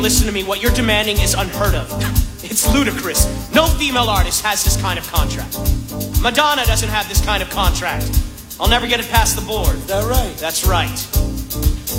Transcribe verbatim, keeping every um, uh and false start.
Listen to me, what you're demanding is unheard of. It's ludicrous. No female artist has this kind of contract. Madonna doesn't have this kind of contract. I'll never get it past the board. Is that right? That's right.